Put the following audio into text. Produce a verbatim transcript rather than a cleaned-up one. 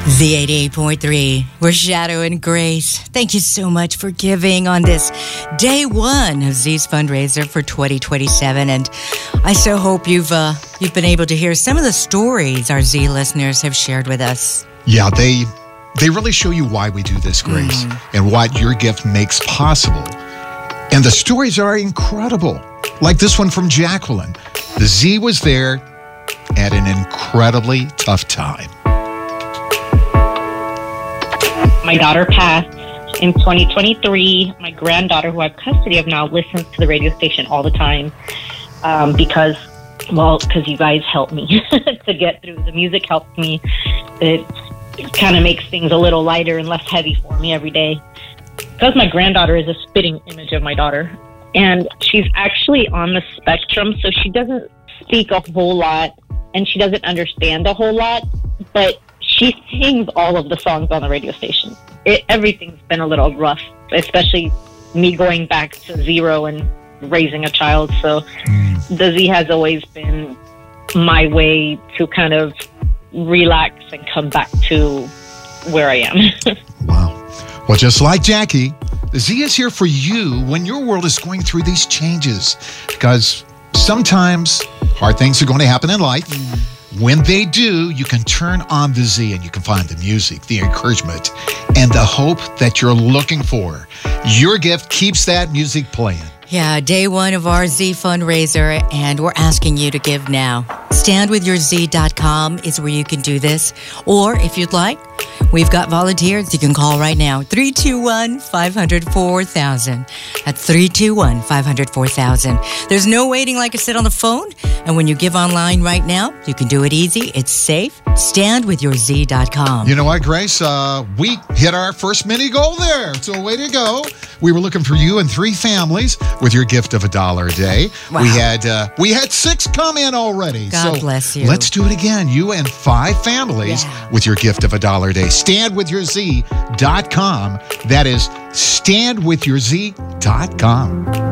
Z eighty-eight point three, we're Shadow and Grace. Thank you so much for giving on this day one of Z's fundraiser for twenty twenty-seven. And I so hope you've uh, you've been able to hear some of the stories our Z listeners have shared with us. Yeah, they they really show you why we do this, Grace, mm. and what your gift makes possible. And the stories are incredible. Like this one from Jacqueline. The Z was there at an incredibly tough time. My daughter passed in twenty twenty-three. My granddaughter, who I have custody of now, listens to the radio station all the time um, because, well, because you guys help me to get through. The music helps me. It, it kind of makes things a little lighter and less heavy for me every day. Because my granddaughter is a spitting image of my daughter. And she's actually on the spectrum, so she doesn't speak a whole lot and she doesn't understand a whole lot. But she sings all of the songs on the radio station. It, everything's been a little rough, especially me going back to zero and raising a child. So mm. the Z has always been my way to kind of relax and come back to where I am. Wow. Well, just like Jackie, the Z is here for you when your world is going through these changes. Because sometimes hard things are going to happen in life. Mm. When they do, you can turn on the Z and you can find the music, the encouragement, and the hope that you're looking for. Your gift keeps that music playing. Yeah, day one of our Z fundraiser, and we're asking you to give now. stand with your z dot com is where you can do this. Or if you'd like, we've got volunteers you can call right now. three two one, five zero four, thousand. That's three two one, five zero four, thousand. There's no waiting like I said on the phone. And when you give online right now, you can do it easy. It's safe. stand with your z dot com. You know what, Grace? Uh, we hit our first mini goal there. So way to go. We were looking for you and three families with your gift of a dollar a day. Wow. We had uh, we had six come in already. God so bless you. Let's do it again. You and five families yeah. with your gift of a dollar a day. stand with your z dot com. That is stand with your z dot com.